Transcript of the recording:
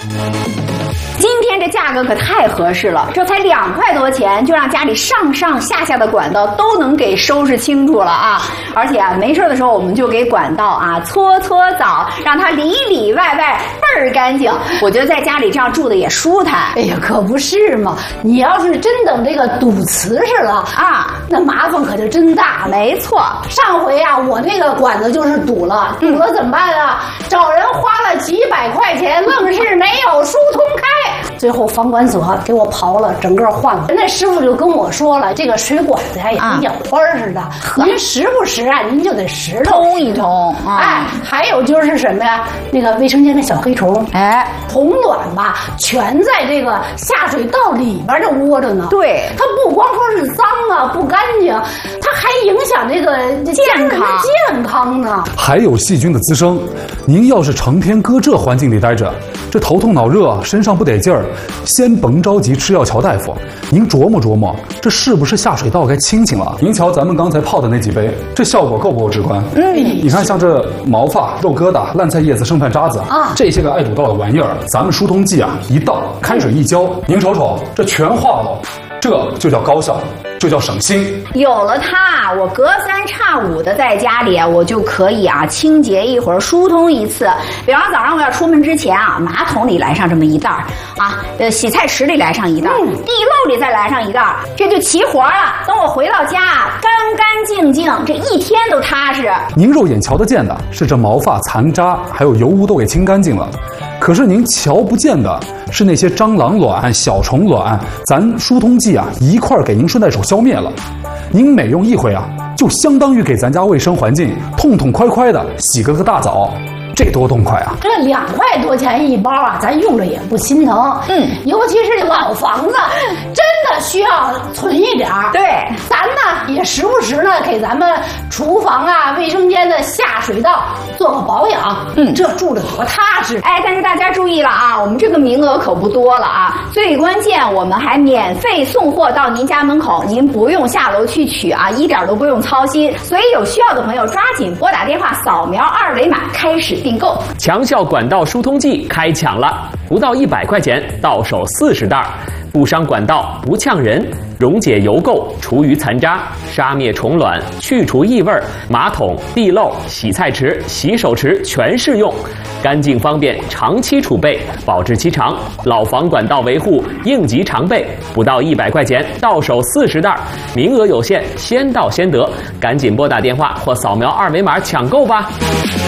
今天这价格可太合适了，这才2块多钱，就让家里上上下下的管道都能给收拾清楚了啊！而且啊，没事的时候我们就给管道啊搓搓澡，让它里里外外倍儿干净。我觉得在家里这样住的也舒坦。 哎呀，可不是嘛！你要是真等这个堵瓷实了啊，那麻烦可就真大了。 没错， 上回啊，我那个管子就是堵了，堵了怎么办啊？找人花了几百块钱，愣是没有疏通开。最后房管所给我刨了，整个换了。那师傅就跟我说了，这个水管子呀也跟眼花似的，您时不时啊，您就得拾通一通。 哎，还有就是什么呀？那个卫生间的小黑虫， 哎， 虫卵吧，全在这个下水道里边就窝着呢。 对， 它不光说是脏啊，不干净，它还影响这个健康呢。 还有细菌的滋生，您要是成天搁这环境里待着，这头痛脑热，身上不得劲儿，先甭着急吃药瞧大夫，您琢磨琢磨，这是不是下水道该清清了？您瞧咱们刚才泡的那几杯，这效果够不够直观？你看像这毛发、肉疙瘩、烂菜叶子、剩饭渣子啊，这些个爱堵道的玩意儿，咱们疏通剂啊一倒，开水一浇，您瞅瞅，这全化了，这就叫高效。就叫省心。 有了它，我隔3差5的在家里，我就可以啊清洁一会儿，疏通一次。比方早上我要出门之前啊，马桶里来上这么一袋啊，洗菜池里来上一袋，地漏里再来上一袋，这就齐活了。等我回到家，干干净净，这一天都踏实。 您肉眼瞧得见的是这毛发残渣还有油污都给清干净了，可是您瞧不见的是那些蟑螂卵、小虫卵，咱疏通剂啊一块给您顺带手消灭了。您每用一回啊，就相当于给咱家卫生环境痛痛快快的洗个大澡，这多痛快啊！ 这2块多钱一包啊，咱用着也不心疼。尤其是老房子，真的需要存一点儿。 对， 咱呢也时不时呢给咱们厨房啊、卫生间的下水道做个保养。这住着多踏实。 哎，但是大家注意了啊，我们这个名额可不多了啊。最关键，我们还免费送货到您家门口，您不用下楼去取啊，一点都不用操心。所以有需要的朋友抓紧拨打电话，扫描2维码开始订购。 强效管道疏通剂开抢了，不到100块钱，到手40袋，不伤管道，不呛人，溶解油垢，除余残渣，杀灭虫卵，去除异味，马桶、地漏、洗菜池、洗手池全适用，干净方便，长期储备，保质期长，老房管道维护应急常备，不到100块钱，到手40袋，名额有限，先到先得，赶紧拨打电话或扫描2维码抢购吧。